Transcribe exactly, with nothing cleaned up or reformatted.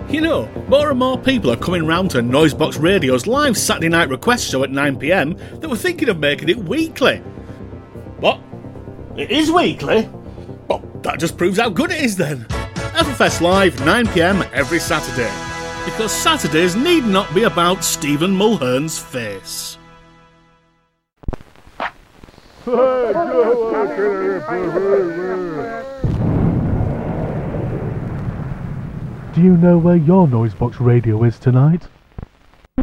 You know, more and more people are coming round to Noisebox Radio's live Saturday night request show at nine p m that were thinking of making it weekly. What? It is weekly? Well, that just proves how good it is then. Everfest Live, nine p m every Saturday. Because Saturdays need not be about Stephen Mulhern's face. Do you know where your Noisebox Radio is tonight?